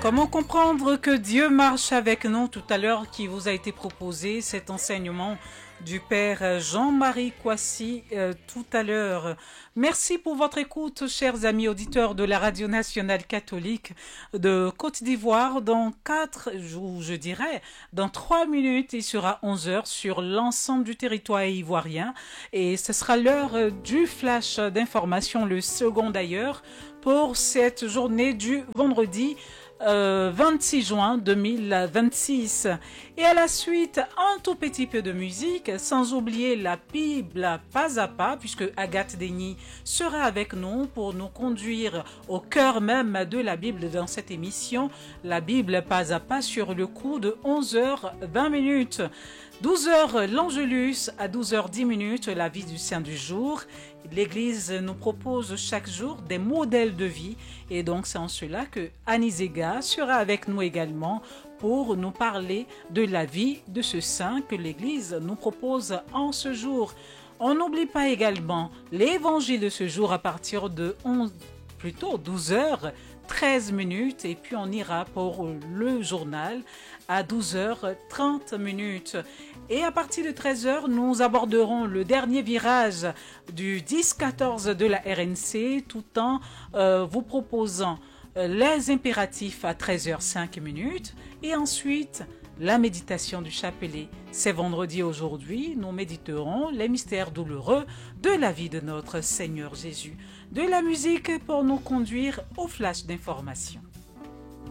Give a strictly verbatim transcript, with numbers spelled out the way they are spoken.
Comment comprendre que Dieu marche avec nous? Tout à l'heure qui vous a été proposé cet enseignement du Père Jean-Marie Kwasi euh, tout à l'heure. Merci pour votre écoute, chers amis auditeurs de la Radio Nationale Catholique de Côte d'Ivoire. Dans quatre jours, je dirais, dans trois minutes, il sera onze heures sur l'ensemble du territoire ivoirien. Et ce sera l'heure du flash d'information, le second d'ailleurs, pour cette journée du vendredi Euh, vingt-six juin deux mille vingt-six. Et à la suite, un tout petit peu de musique, sans oublier la Bible pas à pas, puisque Agathe Denis sera avec nous pour nous conduire au cœur même de la Bible dans cette émission. La Bible pas à pas sur le coup de onze heures vingt minutes. douze heures l'Angélus, à douze heures dix minutes la vie du saint du jour. L'Église nous propose chaque jour des modèles de vie et donc c'est en cela que Annie Zega sera avec nous également pour nous parler de la vie de ce saint que l'Église nous propose en ce jour. On n'oublie pas également l'évangile de ce jour à partir de onze, plutôt douze heures treize minutes et puis on ira pour le journal à douze heures trente minutes. Et à partir de treize heures, nous aborderons le dernier virage du dix quatorze de la R N C tout en euh, vous proposant les impératifs à treize heures cinq minutes et ensuite la méditation du chapelet. C'est vendredi aujourd'hui, nous méditerons les mystères douloureux de la vie de notre Seigneur Jésus. De la musique pour nous conduire au flash d'information.